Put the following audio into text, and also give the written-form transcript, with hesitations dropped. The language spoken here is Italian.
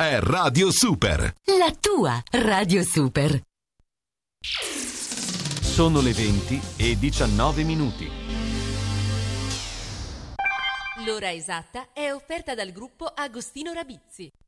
è Radio Super. La tua Radio Super. Sono le 20:19. L'ora esatta è offerta dal gruppo Agostino Rabizzi.